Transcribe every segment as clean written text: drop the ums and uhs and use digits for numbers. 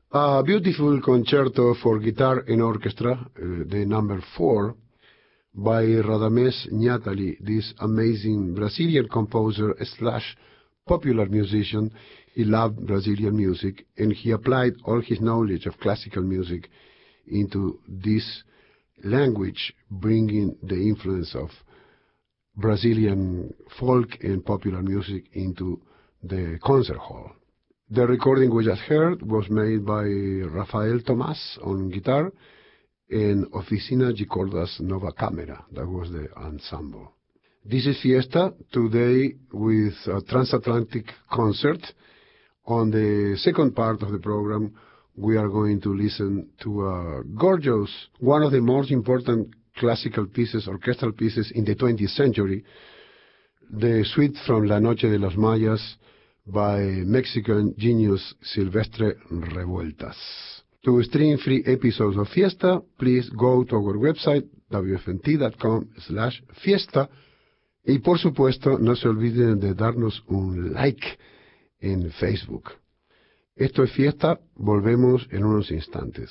A beautiful concerto for guitar and orchestra, the number 4, by Radamés Ñátali, this amazing Brazilian composer slash popular musician. He loved Brazilian music, and he applied all his knowledge of classical music into this language, bringing the influence of Brazilian folk and popular music into the concert hall. The recording we just heard was made by Rafael Tomás on guitar and Oficina de Cordas Nova Camera. That was the ensemble. This is Fiesta, today with a transatlantic concert. On the second part of the program, we are going to listen to a gorgeous, one of the most important classical pieces, orchestral pieces in the 20th century, the suite from La Noche de los Mayas by Mexican genius Silvestre Revueltas. To stream free episodes of Fiesta, please go to our website wfnt.com/fiesta y por supuesto no se olviden de darnos un like en Facebook. Esto es Fiesta, volvemos en unos instantes.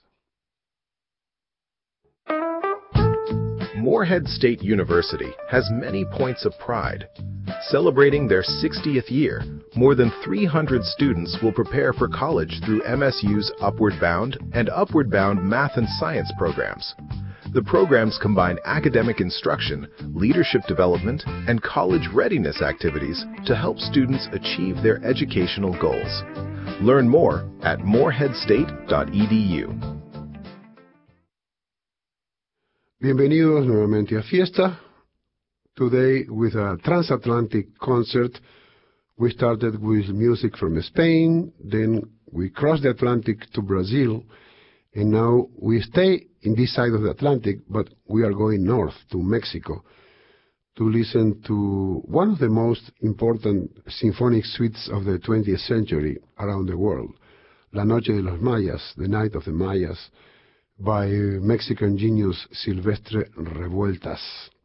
Morehead State University has many points of pride. Celebrating their 60th year, more than 300 students will prepare for college through MSU's Upward Bound and Upward Bound Math and Science programs. The programs combine academic instruction, leadership development, and college readiness activities to help students achieve their educational goals. Learn more at moreheadstate.edu. Bienvenidos nuevamente a Fiesta. Today with a transatlantic concert. We started with music from Spain, then we crossed the Atlantic to Brazil, and now we stay in this side of the Atlantic, but we are going north to Mexico to listen to one of the most important symphonic suites of the 20th century around the world, La Noche de los Mayas, The Night of the Mayas, by Mexican genius Silvestre Revueltas.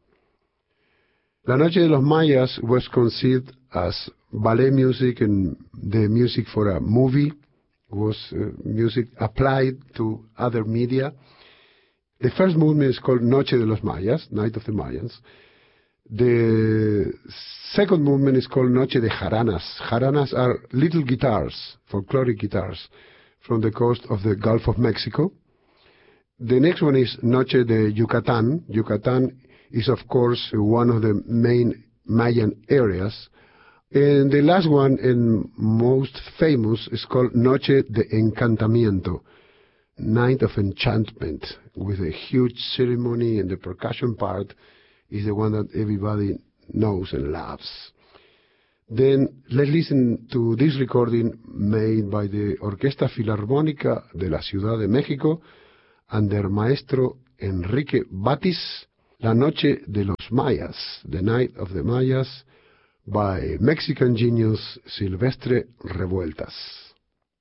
La Noche de los Mayas was conceived as ballet music and the music for a movie, was music applied to other media. The first movement is called Noche de los Mayas, Night of the Mayans. The second movement is called Noche de Jaranas. Jaranas are little guitars, folkloric guitars, from the coast of the Gulf of Mexico. The next one is Noche de Yucatán. Yucatán is, of course, one of the main Mayan areas. And the last one and most famous is called Noche de Encantamiento, Night of Enchantment, with a huge ceremony, and the percussion part is the one that everybody knows and loves. Then let's listen to this recording made by the Orquesta Filarmónica de la Ciudad de México under Maestro Enrique Batis, La Noche de los Mayas, The Night of the Mayas, by Mexican genius Silvestre Revueltas.